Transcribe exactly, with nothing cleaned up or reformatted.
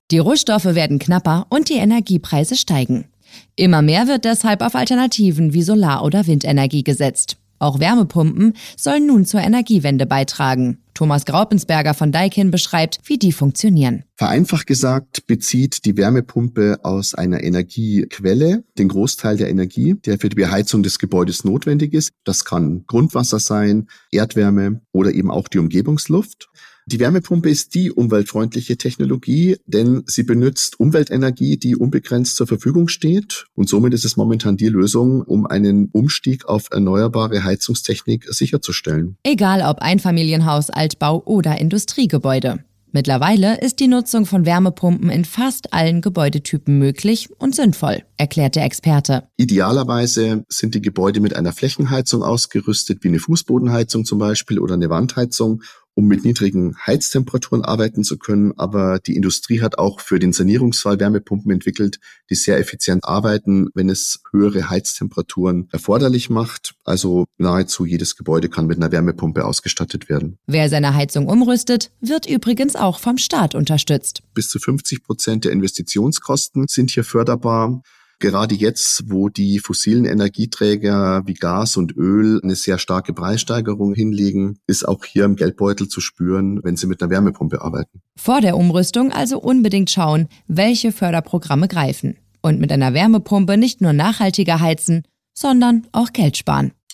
Die Rohstoffe werden knapper und die Energiepreise steigen. Immer mehr wird deshalb auf Alternativen wie Solar- oder Windenergie gesetzt. Auch Wärmepumpen sollen nun zur Energiewende beitragen. Thomas Graupensberger von Daikin beschreibt, wie die funktionieren. Vereinfacht gesagt bezieht die Wärmepumpe aus einer Energiequelle den Großteil der Energie, der für die Beheizung des Gebäudes notwendig ist. Das kann Grundwasser sein, Erdwärme oder eben auch die Umgebungsluft. Die Wärmepumpe ist die umweltfreundliche Technologie, denn sie benutzt Umweltenergie, die unbegrenzt zur Verfügung steht. Und somit ist es momentan die Lösung, um einen Umstieg auf erneuerbare Heizungstechnik sicherzustellen. Egal ob Einfamilienhaus, Altbau oder Industriegebäude. Mittlerweile ist die Nutzung von Wärmepumpen in fast allen Gebäudetypen möglich und sinnvoll, erklärt der Experte. Idealerweise sind die Gebäude mit einer Flächenheizung ausgerüstet, wie eine Fußbodenheizung zum Beispiel oder eine Wandheizung, um mit niedrigen Heiztemperaturen arbeiten zu können. Aber die Industrie hat auch für den Sanierungsfall Wärmepumpen entwickelt, die sehr effizient arbeiten, wenn es höhere Heiztemperaturen erforderlich macht. Also nahezu jedes Gebäude kann mit einer Wärmepumpe ausgestattet werden. Wer seine Heizung umrüstet, wird übrigens auch vom Staat unterstützt. Bis zu fünfzig Prozent der Investitionskosten sind hier förderbar. Gerade jetzt, wo die fossilen Energieträger wie Gas und Öl eine sehr starke Preissteigerung hinlegen, ist auch hier im Geldbeutel zu spüren, wenn Sie mit einer Wärmepumpe arbeiten. Vor der Umrüstung also unbedingt schauen, welche Förderprogramme greifen. Und mit einer Wärmepumpe nicht nur nachhaltiger heizen, sondern auch Geld sparen.